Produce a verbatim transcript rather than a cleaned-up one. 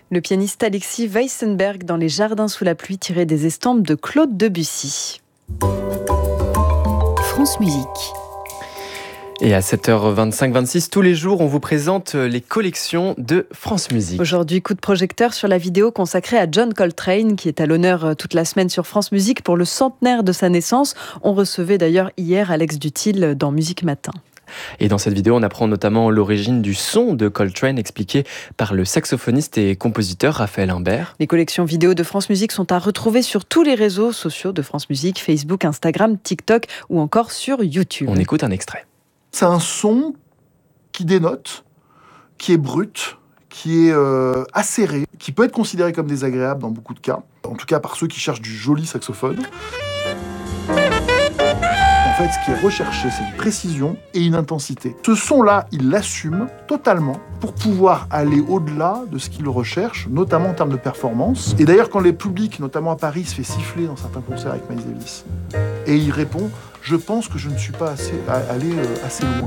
Le pianiste Alexis Weissenberg dans Les Jardins sous la pluie, tiré des estampes de Claude Debussy. France Musique. Et à sept heures vingt-cinq vingt-six, tous les jours, on vous présente les collections de France Musique. Aujourd'hui, coup de projecteur sur la vidéo consacrée à John Coltrane, qui est à l'honneur toute la semaine sur France Musique pour le centenaire de sa naissance. On recevait d'ailleurs hier Alex Dutil dans Musique Matin. Et dans cette vidéo, on apprend notamment l'origine du son de Coltrane, expliqué par le saxophoniste et compositeur Raphaël Imbert. Les collections vidéo de France Musique sont à retrouver sur tous les réseaux sociaux de France Musique, Facebook, Instagram, TikTok ou encore sur YouTube. On écoute un extrait. C'est un son qui dénote, qui est brut, qui est euh, acéré, qui peut être considéré comme désagréable dans beaucoup de cas, en tout cas par ceux qui cherchent du joli saxophone. En fait, ce qui est recherché, c'est une précision et une intensité. Ce son-là, il l'assume totalement pour pouvoir aller au-delà de ce qu'il recherche, notamment en termes de performance. Et d'ailleurs, quand les publics, notamment à Paris, se fait siffler dans certains concerts avec Miles Davis, et il répond « Je pense que je ne suis pas assez, allé euh, assez loin ».